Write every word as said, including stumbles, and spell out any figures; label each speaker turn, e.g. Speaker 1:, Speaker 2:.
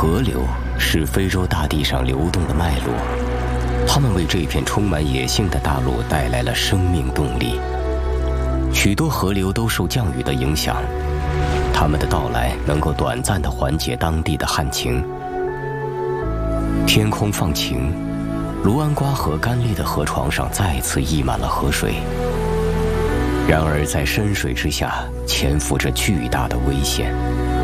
Speaker 1: 河流是非洲大地上流动的脉络，它们为这片充满野性的大陆带来了生命动力。许多河流都受降雨的影响，它们的到来能够短暂地缓解当地的旱情。天空放晴，卢安瓜河干裂的河床上再次溢满了河水。然而，在深水之下潜伏着巨大的危险。